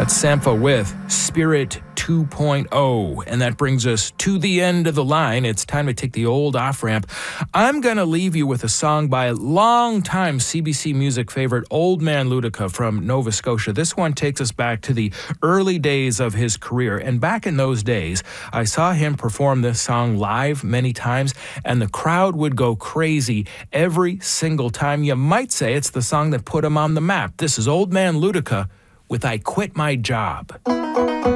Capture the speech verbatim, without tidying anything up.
Sampha with Spirit two point oh. And that brings us to the end of the line. It's time to take the old off-ramp. I'm going to leave you with a song by longtime C B C Music favorite Old Man Ludica from Nova Scotia. This one takes us back to the early days of his career. And back in those days, I saw him perform this song live many times, and the crowd would go crazy every single time. You might say it's the song that put him on the map. This is Old Man Ludica with I Quit My Job.